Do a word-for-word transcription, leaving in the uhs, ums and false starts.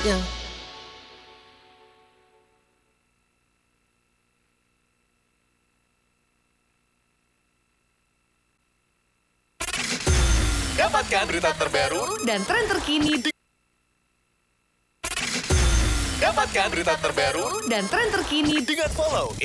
selanjutnya. Dapatkan berita terbaru dan tren terkini. Dapatkan berita terbaru dan tren terkini dengan follow